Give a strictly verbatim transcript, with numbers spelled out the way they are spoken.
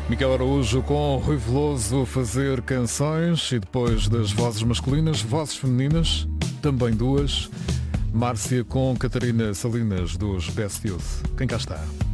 Miquel Araújo com Rui Veloso a fazer canções e depois das vozes masculinas, vozes femininas, também duas. Márcia com Catarina Salinas dos Best Youth. Quem cá está?